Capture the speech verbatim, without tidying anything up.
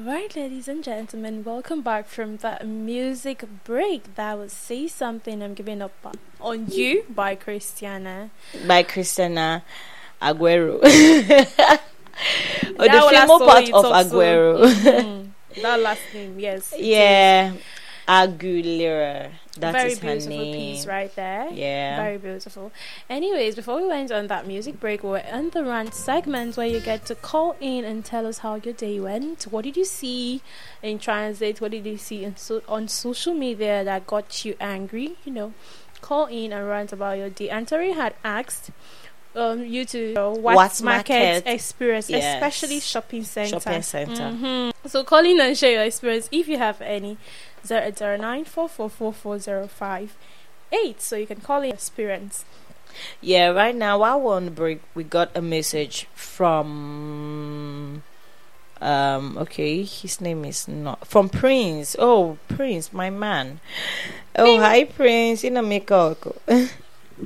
Alright, ladies and gentlemen, welcome back from that music break. That was Say Something I'm Giving Up on You by Christiana. By Christiana Aguero. Or That the female last part one of you talk so- Aguero. Mhm. That last name, yes. it is. Yeah. Aguilera. That Very is her beautiful name. piece right there. Yeah. Very beautiful. Anyways, before we went on that music break, we're in the rant segment where you get to call in and tell us how your day went. What did you see in transit? What did you see in so- on social media that got you angry? You know, call in and rant about your day. And Tori had asked um, you to you know, what, What market, market? experience, Yes. especially shopping center. Shopping center. Mhm. So call in and share your experience if you have any. Zero zero nine four four four four zero five eight. So you can call in experience. Yeah, right now while we're on the break, we got a message from um okay, his name is not from Prince. Oh, Prince, my man. Oh, hi Prince, in a makeup.